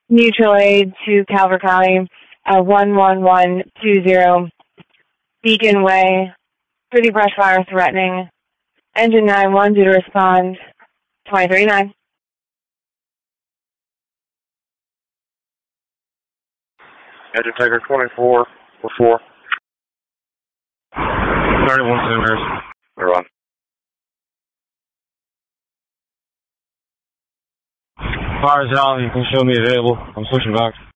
Mutual aid to Calvert County, 11120, Beacon Way, pretty brush fire threatening. Engine 9-1 due to respond, 23-9. Engine Tiger 24, 4. 31 centimeters. We're on. Fire's out, you can show me available. I'm switching back.